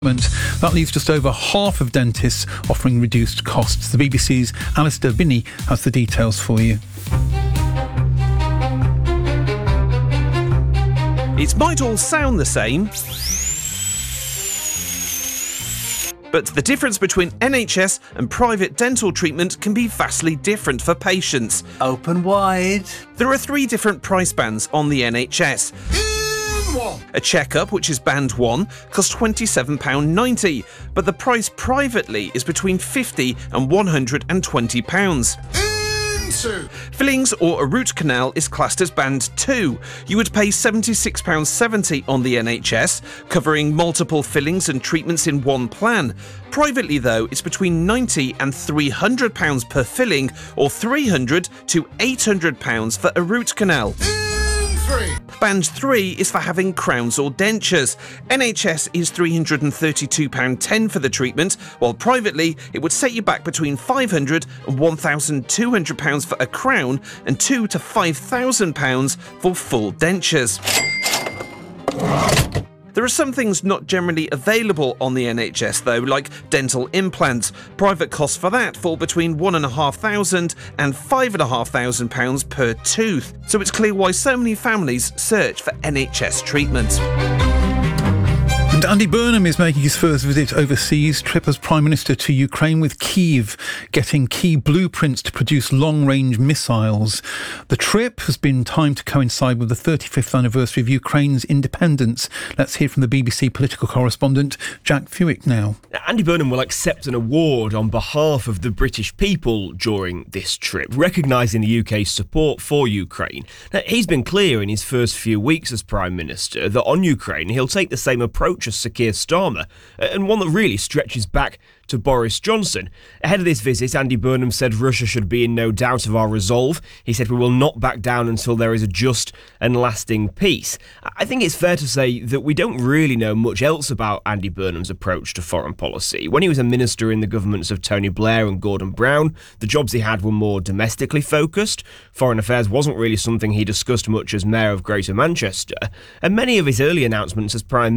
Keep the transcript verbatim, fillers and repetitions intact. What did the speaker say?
That leaves just over half of dentists offering reduced costs. The B B C's Alistair Binney has the details for you. It might all sound the same, but the difference between N H S and private dental treatment can be vastly different for patients. Open wide. There are three different price bands on the N H S. A checkup, which is band one, costs twenty-seven pounds ninety, but the price privately is between fifty and one hundred twenty pounds. Fillings or a root canal is classed as band two. You would pay seventy-six pounds seventy on the N H S, covering multiple fillings and treatments in one plan. Privately though, it's between ninety and three hundred pounds per filling, or three hundred to eight hundred pounds for a root canal. Band three is for having crowns or dentures. N H S is three hundred thirty-two pounds ten for the treatment, while privately it would set you back between five hundred and one thousand two hundred pounds for a crown and two to five thousand pounds for full dentures. There are some things not generally available on the N H S though, like dental implants. Private costs for that fall between one and a half thousand and five and a half thousand pounds per tooth. So it's clear why so many families search for N H S treatment. And Andy Burnham is making his first visit overseas, trip as Prime Minister to Ukraine, with Kyiv getting key blueprints to produce long-range missiles. The trip has been timed to coincide with the thirty-fifth anniversary of Ukraine's independence. Let's hear from the B B C political correspondent Jack Fewett now. Andy Burnham will accept an award on behalf of the British people during this trip, recognising the U K's support for Ukraine. Now, he's been clear in his first few weeks as Prime Minister that on Ukraine he'll take the same approach as Sir Keir Starmer, and one that really stretches back to Boris Johnson. Ahead of this visit, Andy Burnham said Russia should be in no doubt of our resolve. He said we will not back down until there is a just and lasting peace. I think it's fair to say that we don't really know much else about Andy Burnham's approach to foreign policy. When he was a minister in the governments of Tony Blair and Gordon Brown, the jobs he had were more domestically focused. Foreign affairs wasn't really something he discussed much as Mayor of Greater Manchester, and many of his early announcements as Prime